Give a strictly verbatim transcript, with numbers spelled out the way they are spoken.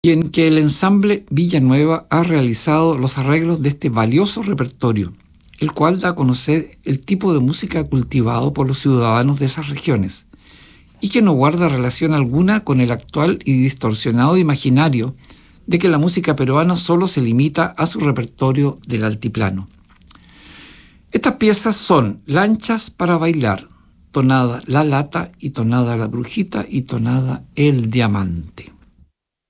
y en que el ensamble Villanueva ha realizado los arreglos de este valioso repertorio, el cual da a conocer el tipo de música cultivado por los ciudadanos de esas regiones, y que no guarda relación alguna con el actual y distorsionado imaginario de que la música peruana solo se limita a su repertorio del altiplano. Estas piezas son Lanchas para bailar, tonada La Lata y tonada La Brujita y tonada El Diamante.